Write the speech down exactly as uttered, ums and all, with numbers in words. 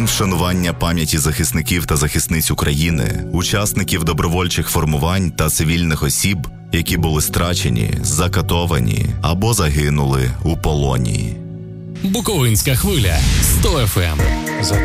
день вшанування пам'яті захисників та захисниць України, учасників добровольчих формувань та цивільних осіб, які були страчені, закатовані або загинули у полоні. Буковинська хвиля сто еф ем. За